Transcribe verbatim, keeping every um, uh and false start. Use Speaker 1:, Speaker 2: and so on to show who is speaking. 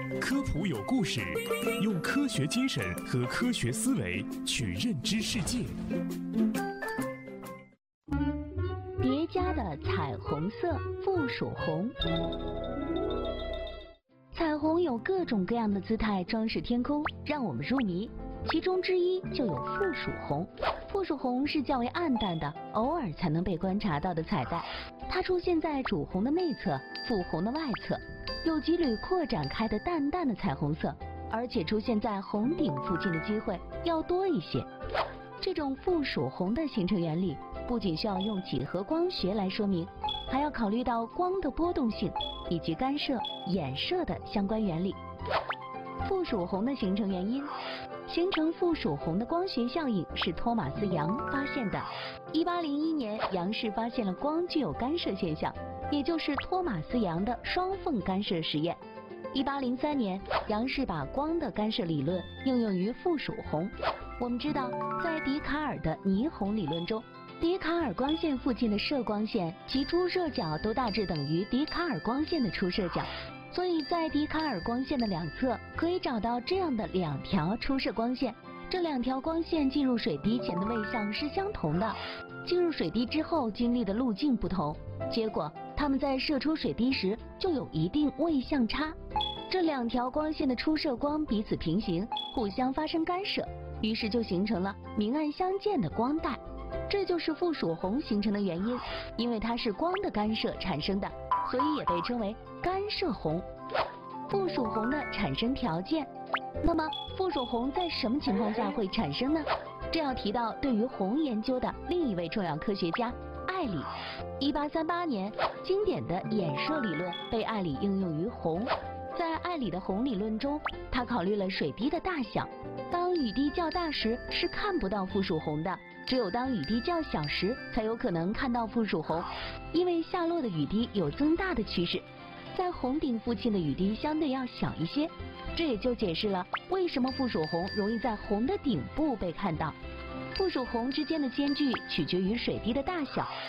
Speaker 1: 科普有故事，用科学精神和科学思维去认知世界。
Speaker 2: 叠加的彩虹色附属红。彩虹有各种各样的姿态装饰天空，让我们入迷。其中之一就有附属红。附属红是较为暗淡的，偶尔才能被观察到的彩带。它出现在主红的内侧、副红的外侧，有几缕扩展开的淡淡的彩虹色，而且出现在红顶附近的机会要多一些。这种附属红的形成原理不仅需要用几何光学来说明，还要考虑到光的波动性以及干涉、衍射的相关原理。附属红的形成原因，形成附属红的光学效应是托马斯杨发现的。一八零一年，杨氏发现了光具有干涉现象，也就是托马斯杨的双缝干涉实验。一八零三年，杨氏把光的干涉理论应用于附属红。我们知道，在笛卡尔的霓虹理论中，笛卡尔光线附近的射光线其出射角都大致等于笛卡尔光线的出射角，所以在笛卡尔光线的两侧可以找到这样的两条出射光线。这两条光线进入水滴前的位相是相同的，进入水滴之后经历的路径不同，结果它们在射出水滴时就有一定位相差。这两条光线的出射光彼此平行，互相发生干涉，于是就形成了明暗相间的光带。这就是附属红形成的原因，因为它是光的干涉产生的，所以也被称为干涉红。附属红的产生条件，那么附属红在什么情况下会产生呢？这要提到对于红研究的另一位重要科学家艾里。一八三八年，经典的衍射理论被艾里应用于红。在艾里的红理论中，他考虑了水滴的大小。当雨滴较大时是看不到附属红的，只有当雨滴较小时才有可能看到附属红，因为下落的雨滴有增大的趋势，在红顶附近的雨滴相对要小一些，这也就解释了为什么附属红容易在红的顶部被看到。附属红之间的间距取决于水滴的大小，